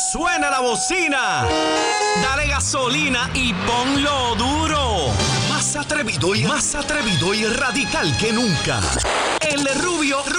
¡Suena la bocina! Dale gasolina y ponlo duro. Más atrevido y radical que nunca. El Rubio